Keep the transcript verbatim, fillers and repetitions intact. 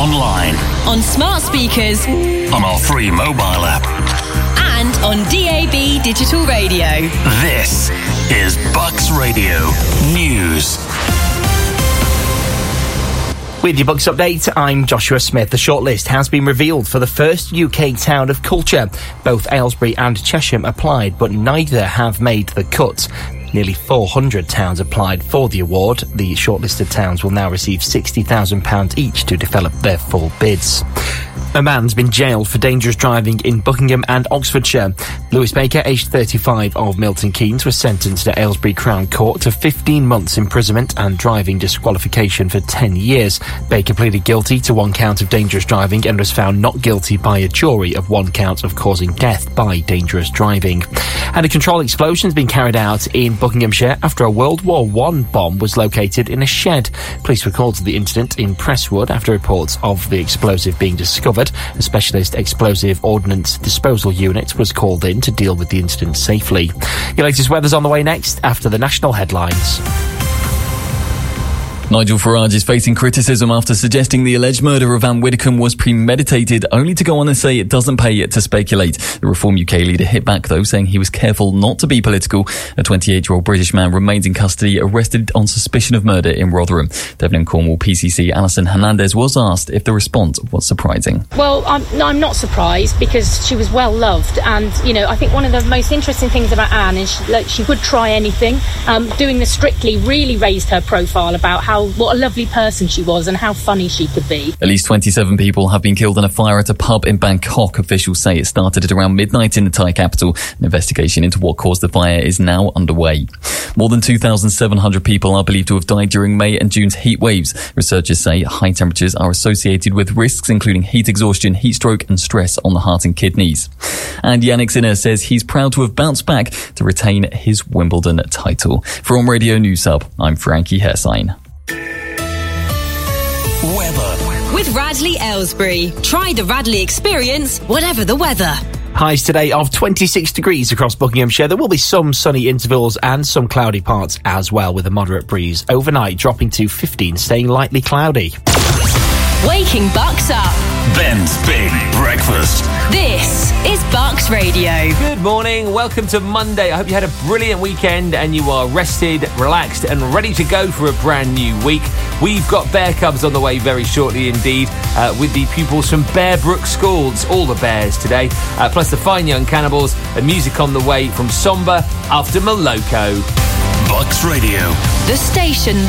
online, on smart speakers, on our free mobile app, and on D A B digital radio. This is Bucks Radio News. With your Bucks update, I'm Joshua Smith. The shortlist has been revealed for the first U K town of culture. Both Aylesbury and Chesham applied, but neither have made the cut. Nearly four hundred towns applied for the award. The shortlisted towns will now receive sixty thousand pounds each to develop their full bids. A man's been jailed for dangerous driving in Buckingham and Oxfordshire. Lewis Baker, aged thirty-five, of Milton Keynes, was sentenced at Aylesbury Crown Court to fifteen months imprisonment and driving disqualification for ten years. Baker pleaded guilty to one count of dangerous driving and was found not guilty by a jury of one count of causing death by dangerous driving. And a controlled explosion has been carried out in Buckinghamshire after a World War One bomb was located in a shed. Police recorded the incident in Presswood after reports of the explosive being discovered. A specialist explosive ordnance disposal unit was called in to deal with the incident safely. Your latest weather's on the way next after the national headlines. Nigel Farage is facing criticism after suggesting the alleged murder of Anne Widdecombe was premeditated, only to go on and say it doesn't pay to speculate. The Reform U K leader hit back, though, saying he was careful not to be political. A twenty-eight-year-old British man remains in custody, arrested on suspicion of murder in Rotherham. Devon and Cornwall P C C Alison Hernandez was asked if the response was surprising. Well, I'm, no, I'm not surprised because she was well loved, and, you know, I think one of the most interesting things about Anne is she, like, she would try anything. Um, doing the Strictly really raised her profile about how what a lovely person she was and how funny she could be. At least twenty-seven people have been killed in a fire at a pub in Bangkok. Officials say it started at around midnight in the Thai capital. An investigation into what caused the fire is now underway. More than two thousand seven hundred people are believed to have died during May and June's heat waves. Researchers say high temperatures are associated with risks including heat exhaustion, heat stroke and stress on the heart and kidneys. And Yannick Sinner says he's proud to have bounced back to retain his Wimbledon title. From Radio News Hub, I'm Frankie Hersign. Weather. With Radley Aylesbury. Try the Radley experience, whatever the weather. Highs today of twenty-six degrees across Buckinghamshire. There will be some sunny intervals and some cloudy parts as well, with a moderate breeze. Overnight dropping to fifteen, staying lightly cloudy. Waking Bucks up. Ben's Big Breakfast. This is Bucks Radio. Good morning. Welcome to Monday. I hope you had a brilliant weekend and you are rested, relaxed and ready to go for a brand new week. We've got Bear Cubs on the way very shortly indeed, uh, with the pupils from Bearbrook School. It's all the Bears today, uh, plus the Fine Young Cannibals and music on the way from Somber after Moloko. Bucks Radio. The station